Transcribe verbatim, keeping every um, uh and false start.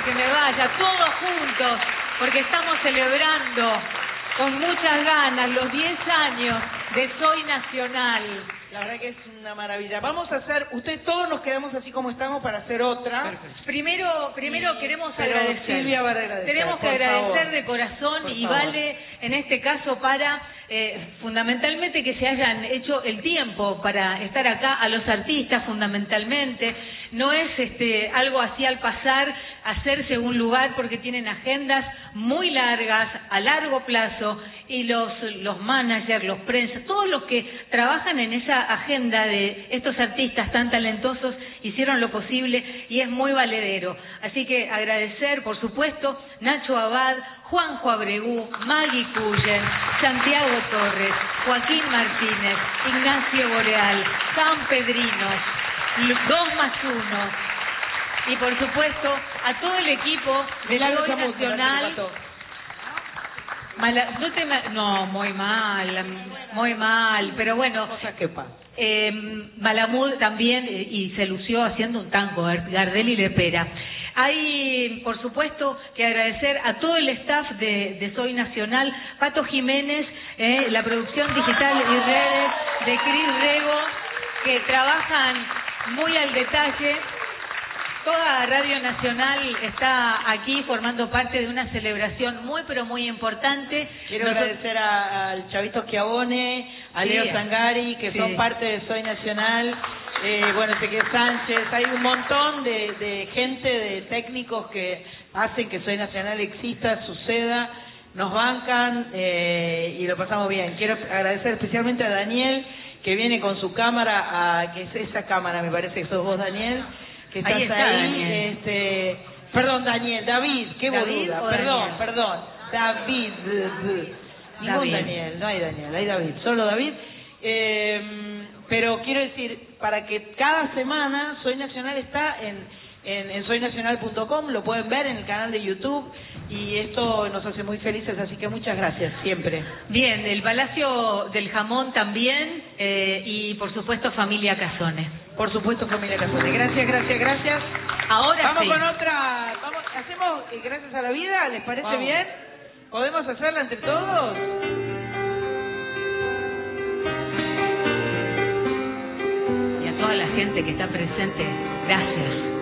que me vaya, todos juntos, porque estamos celebrando con muchas ganas los diez años de Soy Nacional. La verdad que es una maravilla. Vamos a hacer, ustedes todos nos quedamos así como estamos para hacer otra. Perfecto. Primero, primero y, queremos pero agradecer. Silvia va a agradecer. Tenemos que por agradecer favor. de corazón Por y favor. vale en este caso para eh, fundamentalmente que se hayan hecho el tiempo para estar acá, a los artistas fundamentalmente. No es este algo así al pasar, hacerse un lugar porque tienen agendas muy largas, a largo plazo, y los, los managers, los prensas, todos los que trabajan en esa agenda de estos artistas tan talentosos hicieron lo posible y es muy valedero. Así que agradecer, por supuesto, Nacho Abad, Juanjo Abregú, Maggie Cullen, Santiago Torres, Joaquín Martínez, Ignacio Boreal, San Pedrino, dos más uno, y por supuesto a todo el equipo de la Soy Nacional. Mala, no, te, no, muy mal, muy mal, pero bueno, Cosas que pasan. eh, Malamud también, eh, y se lució haciendo un tango, Gardel y Lepera. Hay, por supuesto, que agradecer a todo el staff de, de Soy Nacional, Pato Jiménez, eh, la producción digital y redes de Cris Rego, que trabajan muy al detalle. Toda Radio Nacional está aquí formando parte de una celebración muy, pero muy importante. Quiero Nosotros... agradecer a- al Chavito Schiavone, a Sí. Leo Zangari, que Sí. son parte de Soy Nacional. Eh, bueno, Ezequiel Sánchez, hay un montón de, de gente, de técnicos que hacen que Soy Nacional exista, suceda, nos bancan eh, y lo pasamos bien. Quiero agradecer especialmente a Daniel, que viene con su cámara, a, que es esa cámara, me parece que sos vos, Daniel, que estás Ahí ahí. está, Daniel. Este, perdón, Daniel, David, qué ¿David boluda, o perdón, Daniel? perdón, David. Ningún David. Daniel, no hay Daniel, hay David, solo David. Eh, pero quiero decir, para que cada semana Soy Nacional está en, en, en soy nacional punto com, lo pueden ver en el canal de YouTube y esto nos hace muy felices, así que muchas gracias, siempre. Bien, el Palacio del Jamón también, eh, y por supuesto Familia Casone. Por supuesto, familia Casone. Gracias, gracias, gracias. Ahora Vamos sí. con otra, vamos, hacemos eh, Gracias a la Vida, ¿les parece Vamos. bien? ¿Podemos hacerla entre todos? Y a toda la gente que está presente, gracias.